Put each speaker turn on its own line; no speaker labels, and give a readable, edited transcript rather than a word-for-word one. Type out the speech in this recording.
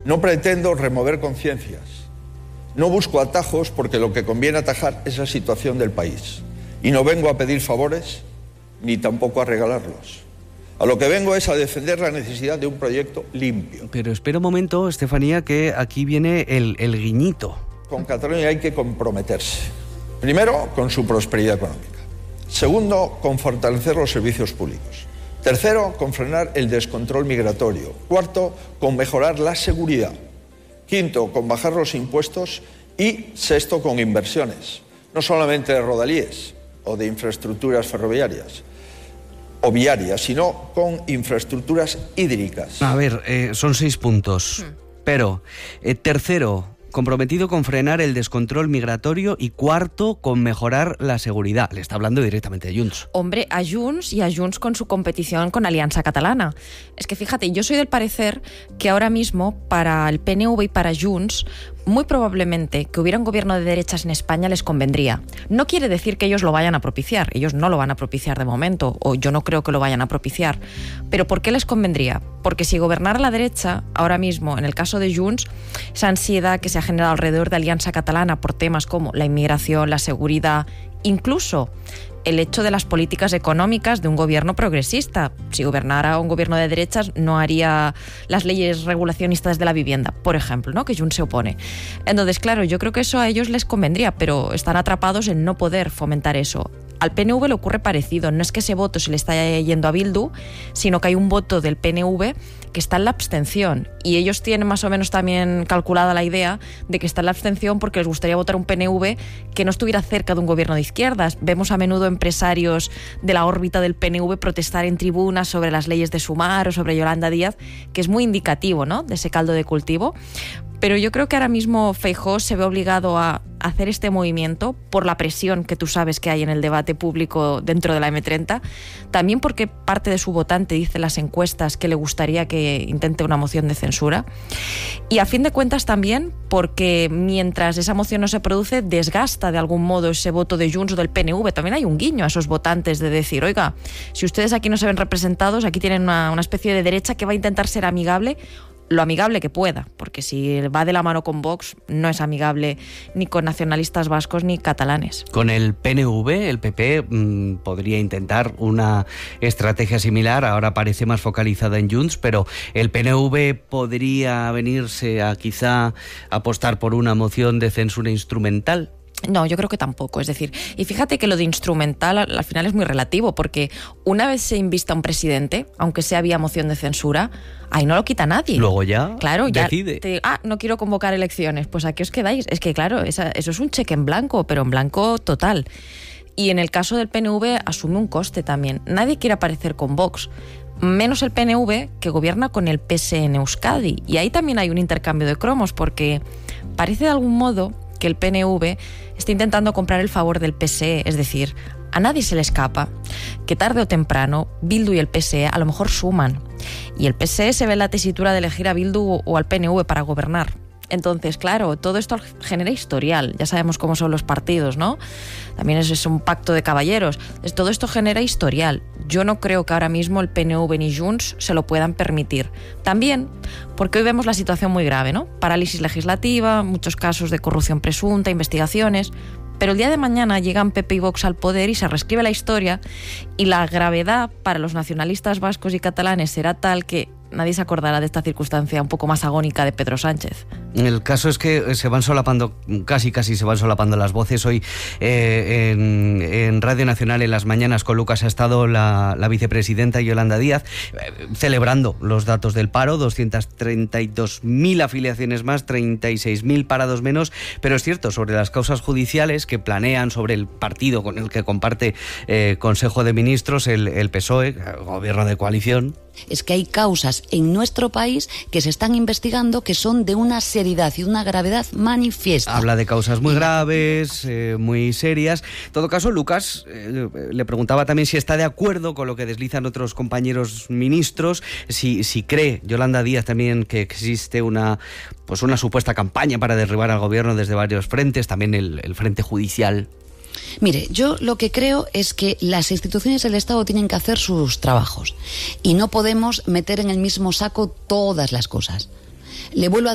No pretendo remover conciencias. No busco atajos porque lo que conviene atajar es la situación del país. Y no vengo a pedir favores ni tampoco a regalarlos. A lo que vengo es a defender la necesidad de un proyecto limpio.
Pero espera un momento, Estefanía, que aquí viene el guiñito.
Con Cataluña hay que comprometerse. Primero, con su prosperidad económica. Segundo, con fortalecer los servicios públicos. Tercero, con frenar el descontrol migratorio. Cuarto, con mejorar la seguridad. Quinto, con bajar los impuestos. Y sexto, con inversiones. No solamente de rodalíes o de infraestructuras ferroviarias o viarias, sino con infraestructuras hídricas.
A ver, son 6 puntos. Pero, tercero, comprometido con frenar el descontrol migratorio, y cuarto, con mejorar la seguridad. Le está hablando directamente a Junts.
Hombre, a Junts, y a Junts con su competición con Alianza Catalana. Es que fíjate, yo soy del parecer que ahora mismo para el PNV y para Junts, muy probablemente que hubiera un gobierno de derechas en España les convendría. No quiere decir que ellos lo vayan a propiciar. Ellos no lo van a propiciar de momento, o yo no creo que lo vayan a propiciar. Pero ¿por qué les convendría? Porque si gobernara la derecha, ahora mismo, en el caso de Junts, esa ansiedad que se ha generado alrededor de Alianza Catalana por temas como la inmigración, la seguridad, incluso el hecho de las políticas económicas de un gobierno progresista. Si gobernara un gobierno de derechas, no haría las leyes regulacionistas de la vivienda, por ejemplo, ¿no?, que Junts se opone. Entonces, claro, yo creo que eso a ellos les convendría, pero están atrapados en no poder fomentar eso. Al PNV le ocurre parecido. No es que ese voto se le está yendo a Bildu, sino que hay un voto del PNV que está en la abstención. Y ellos tienen más o menos también calculada la idea de que está en la abstención porque les gustaría votar un PNV que no estuviera cerca de un gobierno de izquierdas. Vemos a menudo empresarios de la órbita del PNV protestar en tribunas sobre las leyes de Sumar o sobre Yolanda Díaz, que es muy indicativo, ¿no?, de ese caldo de cultivo. Pero yo creo que ahora mismo Feijóo se ve obligado a hacer este movimiento por la presión que tú sabes que hay en el debate público dentro de la M30, también porque parte de su votante dice en las encuestas que le gustaría que intente una moción de censura, y a fin de cuentas también porque mientras esa moción no se produce, desgasta de algún modo ese voto de Junts o del PNV. También hay un guiño a esos votantes de decir, oiga, si ustedes aquí no se ven representados, aquí tienen una especie de derecha que va a intentar ser amigable, lo amigable que pueda, porque si va de la mano con Vox, no es amigable ni con nacionalistas vascos ni catalanes.
Con el PNV, el PP podría intentar una estrategia similar, ahora parece más focalizada en Junts, pero el PNV podría venirse a quizá apostar por una moción de censura instrumental.
No, yo creo que tampoco. Es decir, y fíjate que lo de instrumental al final es muy relativo, porque una vez se invista un presidente, aunque sea vía moción de censura, ahí no lo quita nadie.
Luego ya,
claro, ya
decide.
No quiero convocar elecciones, pues aquí os quedáis. Es que claro, eso es un cheque en blanco, pero en blanco total. Y en el caso del PNV asume un coste también. Nadie quiere aparecer con Vox, menos el PNV, que gobierna con el PSE en Euskadi. Y ahí también hay un intercambio de cromos, porque parece de algún modo que el PNV está intentando comprar el favor del PSE, es decir, a nadie se le escapa que tarde o temprano Bildu y el PSE a lo mejor suman, y el PSE se ve en la tesitura de elegir a Bildu o al PNV para gobernar. Entonces, claro, todo esto genera historial. Ya sabemos cómo son los partidos, ¿no? También es un pacto de caballeros. Todo esto genera historial. Yo no creo que ahora mismo el PNV ni Junts se lo puedan permitir. También porque hoy vemos la situación muy grave, ¿no? Parálisis legislativa, muchos casos de corrupción presunta, investigaciones. Pero el día de mañana llegan PP y Vox al poder y se reescribe la historia, y la gravedad para los nacionalistas vascos y catalanes será tal que nadie se acordará de esta circunstancia un poco más agónica de Pedro Sánchez.
El caso es que se van solapando, casi se van solapando las voces. Hoy en Radio Nacional, en las mañanas con Lucas, ha estado la vicepresidenta Yolanda Díaz celebrando los datos del paro, 232.000 afiliaciones más, 36.000 parados menos, pero es cierto, sobre las causas judiciales que planean sobre el partido con el que comparte Consejo de Ministros, el PSOE, gobierno de coalición.
Es que hay causas en nuestro país que se están investigando que son de una seriedad y una gravedad manifiesta.
Habla de causas muy graves, muy serias. En todo caso, Lucas le preguntaba también si está de acuerdo con lo que deslizan otros compañeros ministros, si cree Yolanda Díaz también que existe una supuesta campaña para derribar al gobierno desde varios frentes, también el frente judicial.
Mire, yo lo que creo es que las instituciones del Estado tienen que hacer sus trabajos y no podemos meter en el mismo saco todas las cosas. Le vuelvo a